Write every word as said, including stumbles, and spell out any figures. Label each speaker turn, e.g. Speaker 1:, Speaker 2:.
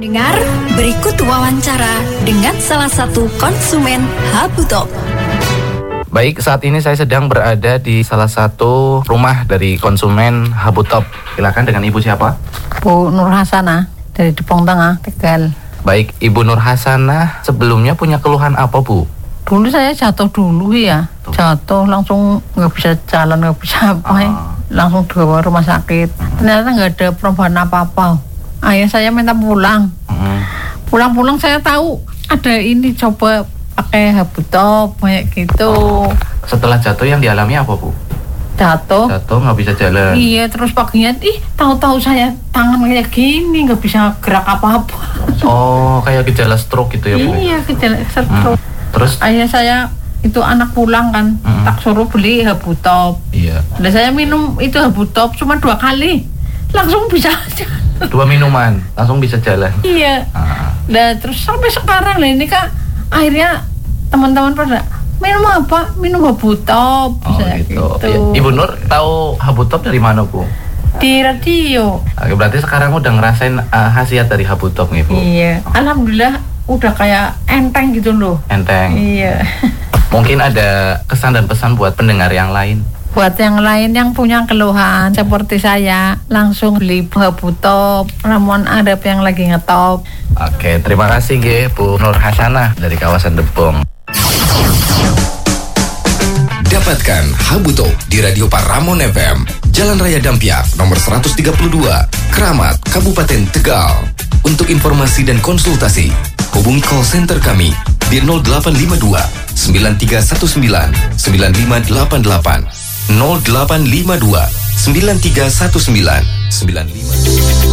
Speaker 1: Dengar berikut wawancara dengan salah satu konsumen Habutop.
Speaker 2: Baik, saat ini saya sedang berada di salah satu rumah dari konsumen Habutop. Silakan, dengan Ibu siapa?
Speaker 3: Bu Nur Hasanah dari Depong Tengah, Tegal.
Speaker 2: Baik, Ibu Nur Hasanah sebelumnya punya keluhan apa, Bu?
Speaker 3: Dulu saya jatuh dulu ya, Tuh. jatuh langsung nggak bisa jalan, nggak bisa apa, uh. langsung dibawa rumah sakit. Ternyata nggak ada perubahan apa-apa. Ayah saya minta pulang. Uh. Pulang-pulang saya tahu ada ini, coba pakai Habutop kayak gitu.
Speaker 2: Oh. Setelah jatuh yang dialami apa, Bu?
Speaker 3: Jatuh.
Speaker 2: Jatuh nggak bisa jalan.
Speaker 3: Iya, terus paginya, ih tahu-tahu saya tangan kayak gini, nggak bisa gerak apa-apa.
Speaker 2: Oh, kayak gejala stroke gitu ya, Bu?
Speaker 3: Iya, gejala stroke. Hmm.
Speaker 2: Terus?
Speaker 3: Ayah saya itu anak pulang kan, hmm. tak suruh beli Habutop.
Speaker 2: Iya.
Speaker 3: Dan saya minum itu Habutop cuma dua kali, langsung bisa jalan.
Speaker 2: Dua minuman, langsung bisa jalan.
Speaker 3: Iya. Ah. Dan terus sampai sekarang lah ini Kak, akhirnya teman-teman pada minum apa? Minum Habutop.
Speaker 2: Oh gitu.
Speaker 3: gitu.
Speaker 2: Ya, Ibu Nur tahu Habutop dari mana, Bu?
Speaker 3: Di radio.
Speaker 2: Oke, berarti sekarang udah ngerasain uh, khasiat dari Habutop nih, Bu?
Speaker 3: Iya. Alhamdulillah udah kayak enteng gitu loh.
Speaker 2: Enteng.
Speaker 3: Iya.
Speaker 2: Mungkin ada kesan dan pesan buat pendengar yang lain.
Speaker 3: Buat yang lain yang punya keluhan seperti saya, langsung beli Habutop, ramuan Arab yang lagi ngetop.
Speaker 2: Oke, terima kasih Ge, Bu Nur Hasanah dari kawasan Depong.
Speaker 4: Dapatkan Habutop di Radio Paramon F M, Jalan Raya Dampiak, nomor seratus tiga puluh dua, Keramat, Kabupaten Tegal. Untuk informasi dan konsultasi, hubungi call center kami di nol delapan lima dua sembilan tiga satu sembilan sembilan lima delapan delapan nol delapan lima dua sembilan tiga satu sembilan sembilan lima.